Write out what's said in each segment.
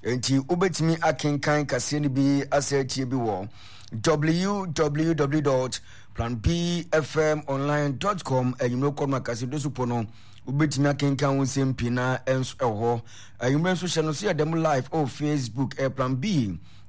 enti obetimi akenkan kase ni bi asetie bi wo www.planbfmonline.com enyume koma kase do supo no obetimi akenkan won sempina enso eho enyume nso hye no so yedem live on Facebook Plan B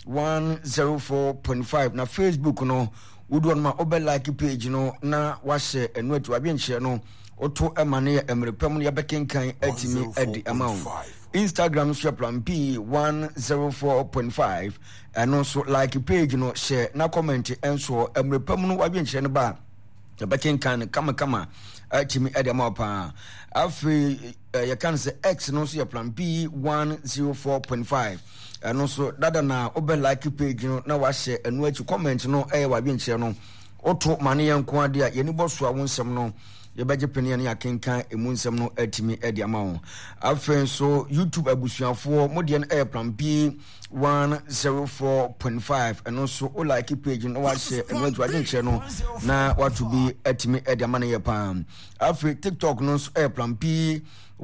104.5 na Facebook no wodo no ma obe like page no na wa share enu atu abienche no oto emane ya emrepam no yabekenkan atimi adi amount Instagram so Plan B 104.5 and so like page no share na comment enso emrepam no abienche no ba yabekenkan kama atimi adi amount pa afi ya kan se X no so Plan B 104.5 and so dada na obe like page no na wa share enu atu comment no wa abienche no oto mane yanko ade a yeni boso a wonsem no yebeje penia ne akenkan emunsem no atimi edi amawo afen so YouTube abusuafo modie no Plan B 104.5 and so o like page no wa share enu atu agenche no na watu bi atimi edi amane ye pam afen TikTok no so Plan B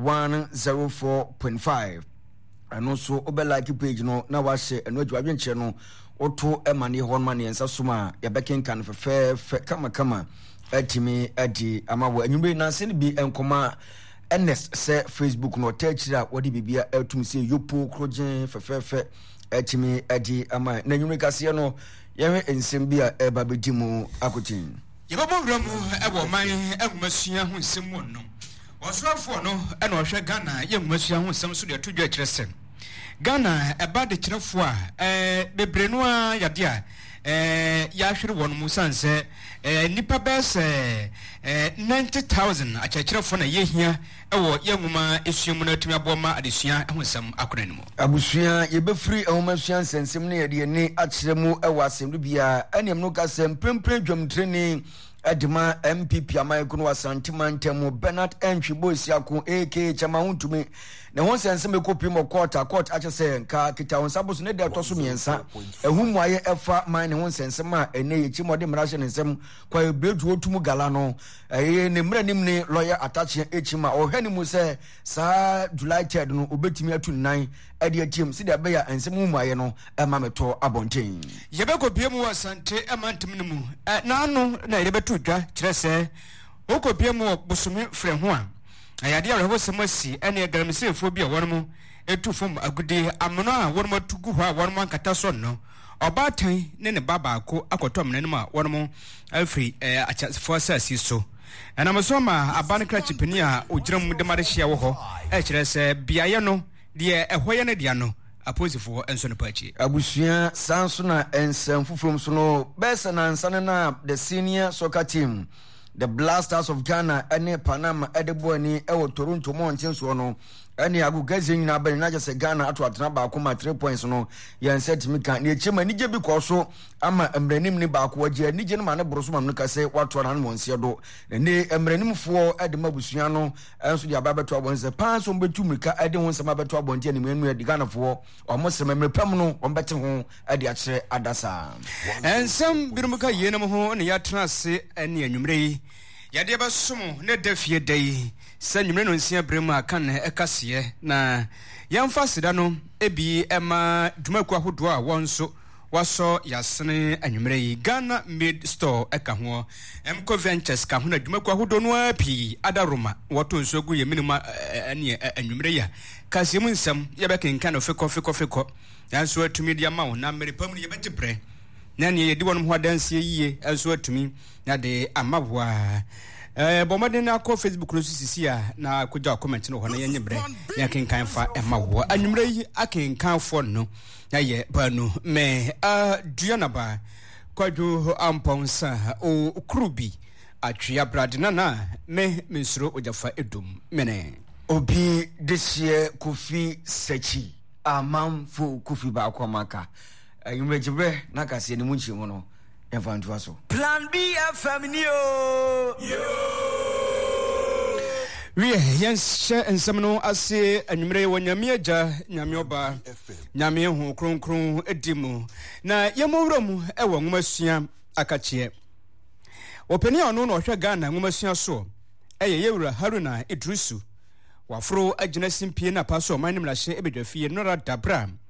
104.5 and also obe like page no na wa share enu atu agenche no oto emane hon mane ensa soma yebekenkan fefe kama atimi adi amawo anyumbe na se bi enkoma ns se Facebook no techira wodi bibia atum se yopo krogen fefe atimi adi ama na anyumbe kase no yewe ensem bia eba bedimu akotin yebabo wramu ebo man engumasua ho nsem no osrafo no ena ohwe Ghana yengumasua ho nsem so de todwa kirese Ghana eba de kirefo a bebrenu a yade a ya hwere won musanse nipa bes 90,000 achachirefo na yehia ewo yenguma esuemu na atumi aboma adesua ehosam akonanimu abusua yebefri ehomasuan nsensem ne yede ne akyeremu ewo asem bia anem no kasem prempren dwamtreni Adima MPP amaikuno wasantimantemu Bernard Entwibo Isiako AK chama huntumi na honse nseme kopi mo court achese nka kita honsabusu ne de toso miensa ehum waye efa man ne honse nsema ene yechi mode mrashe nsem kwa ebredu otumu gala no ne mranim ne lawyer atache echima ohwani mu se sa July 3 no obetimi atu nan ade atim sida be ya nsem hum waye no emameto abonten yebeko biemu wasante emantim mu na anu na yebeto dwa kirese okopiemu busumi frɛ ho a ayade a rehosem ene garamsefo bia wɔnmo etufom agudi amno a wɔnmo tugu ho a wɔnmo ankata so no obatan ne baba ko akotom nanim a wɔnmo afri achasfo asasi so enamso ma aban krachipini a ogiram de marehia wo ho kirese biaye no de ehoye ne dia no aposifo enso no pachi abusua sanso na ensem fufrom so no besa na nsane na the senior soccer team the Blasters of Ghana ene Panama edeboni ewo Toronto Mountains so no ene agugaze nyina bani na jese Ghana ato atena ba akoma 3 points no yen set mi kan ne chema nije bi koso ama emranim ni ba ko age nije no ma ne boroso mam no kase wato na no nse do ne emranim fo edema busua no enso dia ba beto abonse panso mbetu mika ede ho nsema beto abonte ne menu edi Ghana fo omosem emrepam no ombete ho ede akere adasa ensem birumuka yenam ho ne yatena se ene anwumre yade ba somo ne dafie dai sanyumre no nsia bremu akan ekase na yamfa sida no ebi ema dwumaku ahodo a wonso waso yasene anwumre yi Ghana Made Store eka ho Mco Ventures ka ho na dwumaku ahodo no api adaroma woto nso gu ye minima ene anwumre ya kasemu nsam yebekenkan ofeko yanso atumi dia ma wo na merepam ye begebre na ne yedi wonum ho adanse yiye anso atumi na de amawa bomade na ko Facebook no sisi a na koja comment no ho na yenyebre ya kenkan fa emawo anwumre yi akenkan fo no na ye banu me duana ba kwadwo amponsa o krubi atwea bradina na me mensuro ojafa edum mene obi desie Kofi Sechi amamfo Kofi ba akwamaka ayumejibre na kase ni munchi mu no enfantua so Plan B FM ni o yes ensem no ase anwumre wonyame agya nyame oba nyame hu kronkron edimu na yemowrom ewo nwomasua akachie openi ono no hwe Ghana nwomasua so yewura Haruna Idrisu wafro agina simpie na paso manim la hye ebedwafie nora dabra